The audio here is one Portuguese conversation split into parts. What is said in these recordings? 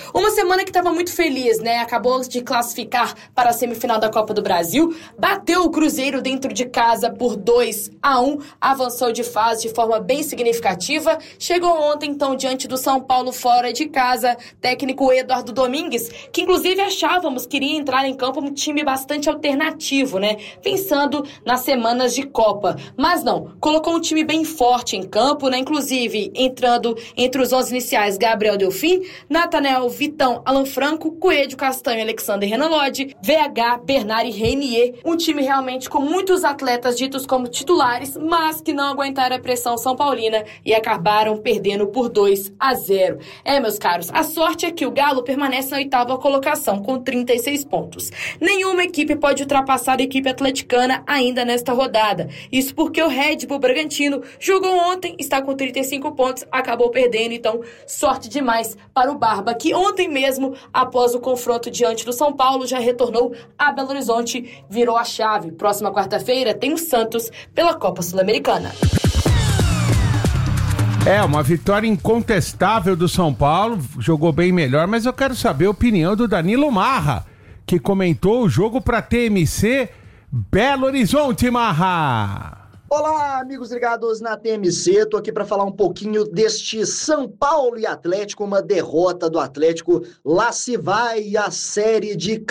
Uma semana que estava muito feliz, né? Acabou de classificar para a semifinal da Copa do Brasil, bateu o Cruzeiro dentro de casa por 2-1, avançou de fase de forma bem significativa, chegou ontem, então, diante do São Paulo fora de casa, técnico Eduardo Domingues, que inclusive achávamos que iria entrar em campo um time bastante alternativo, né? Pensando nas semanas de Copa. Mas não, colocou um time bem forte em campo, né? Inclusive entrando entre os 11 iniciais Gabriel Delfim, Nathanael, Vitão, Alan Franco, Coelho, Castanho, Alexander, Renan Lodge, VH, Bernard e Renier. Um time realmente com muitos atletas ditos como titulares, mas que não aguentaram a pressão são paulina e acabaram perdendo por 2-0. Meus caros, a sorte é que o Galo permanece na 8ª colocação com 36 pontos. Nenhuma equipe pode ultrapassar a equipe atleticana ainda nesta rodada. Isso porque o Red Bull Bragantino jogou ontem, está com 35 pontos, acabou perdendo, então sorte demais para o Barba, que ontem mesmo, após o confronto diante do São Paulo, já retornou a Belo Horizonte, virou a chave. Próxima quarta-feira tem o Santos pela Copa Sul-Americana. Uma vitória incontestável do São Paulo, jogou bem melhor, mas eu quero saber a opinião do Danilo Marra, que comentou o jogo para TMC Belo Horizonte. Marra! Olá, amigos ligados na TMC, tô aqui para falar um pouquinho deste São Paulo e Atlético, uma derrota do Atlético. Lá se vai a série de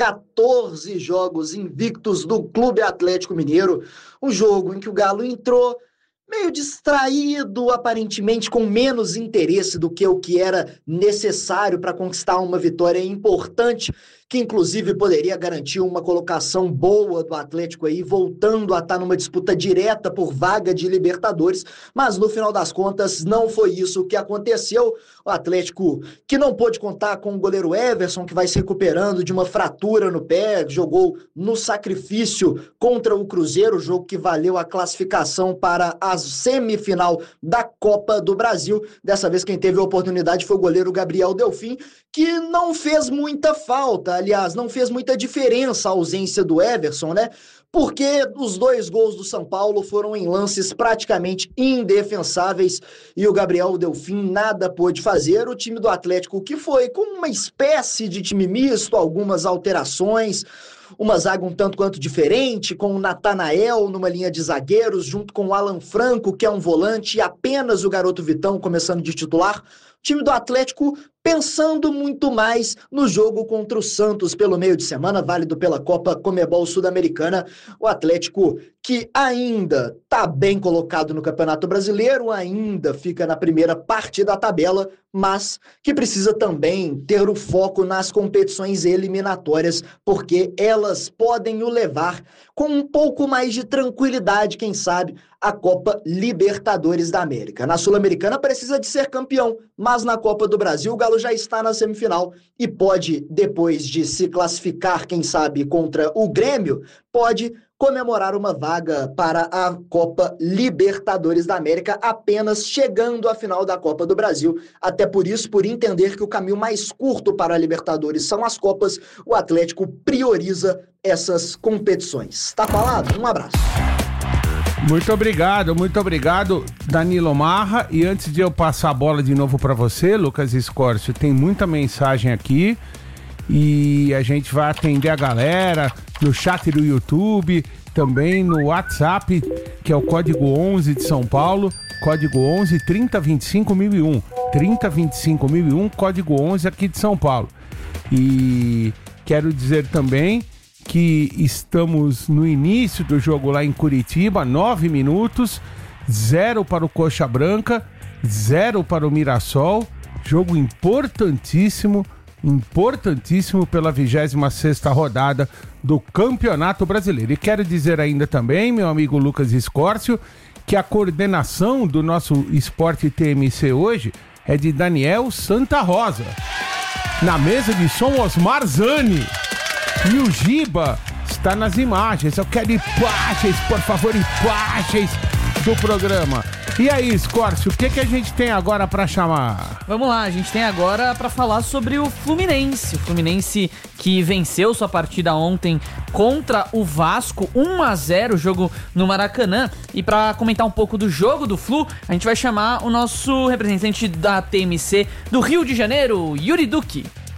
14 jogos invictos do Clube Atlético Mineiro, um jogo em que o Galo entrou meio distraído, aparentemente com menos interesse do que o que era necessário para conquistar uma vitória importante, que inclusive poderia garantir uma colocação boa do Atlético aí, voltando a estar numa disputa direta por vaga de Libertadores, mas no final das contas não foi isso que aconteceu. O Atlético, que não pôde contar com o goleiro Everson, que vai se recuperando de uma fratura no pé, jogou no sacrifício contra o Cruzeiro, jogo que valeu a classificação para a semifinal da Copa do Brasil. Dessa vez quem teve a oportunidade foi o goleiro Gabriel Delfim, que não fez muita falta, aliás, não fez muita diferença a ausência do Everson, né? Porque os 2 gols do São Paulo foram em lances praticamente indefensáveis e o Gabriel Delfim nada pôde fazer. O time do Atlético, que foi com uma espécie de time misto, algumas alterações, uma zaga um tanto quanto diferente, com o Nathanael numa linha de zagueiros, junto com o Alan Franco, que é um volante, e apenas o garoto Vitão começando de titular. O time do Atlético pensando muito mais no jogo contra o Santos pelo meio de semana, válido pela Copa Conmebol Sul-Americana. O Atlético, que ainda está bem colocado no Campeonato Brasileiro, ainda fica na primeira parte da tabela, mas que precisa também ter o foco nas competições eliminatórias, porque elas podem o levar com um pouco mais de tranquilidade, quem sabe, a Copa Libertadores da América. Na Sul-Americana precisa de ser campeão, mas na Copa do Brasil o Galo já está na semifinal e pode, depois de se classificar, quem sabe, contra o Grêmio, pode comemorar uma vaga para a Copa Libertadores da América, apenas chegando à final da Copa do Brasil. Até por isso, por entender que o caminho mais curto para a Libertadores são as Copas, o Atlético prioriza essas competições. Tá falado? Um abraço. Muito obrigado, Danilo Marra. E antes de eu passar a bola de novo para você, Lucas Escórcio, tem muita mensagem aqui e a gente vai atender a galera no chat do YouTube, também no WhatsApp, que é o código 11 de São Paulo, código 11 3025 1001, 3025 1001, código 11 aqui de São Paulo. E quero dizer também que estamos no início do jogo lá em Curitiba, 9 minutos, 0 para o Coxa Branca, 0 para o Mirassol, jogo importantíssimo pela 26ª rodada do Campeonato Brasileiro. E quero dizer ainda também, meu amigo Lucas Escórcio, que a coordenação do nosso Esporte TMC hoje é de Daniel Santa Rosa. Na mesa de som, Osmar Zani. E o Giba está nas imagens. Eu quero imagens, por favor, imagens do programa. E aí, Escórcio, o que a gente tem agora para chamar? Vamos lá, a gente tem agora para falar sobre o Fluminense. O Fluminense que venceu sua partida ontem contra o Vasco, 1-0, jogo no Maracanã. E para comentar um pouco do jogo do Flu, a gente vai chamar o nosso representante da TMC do Rio de Janeiro, Yuri Duque.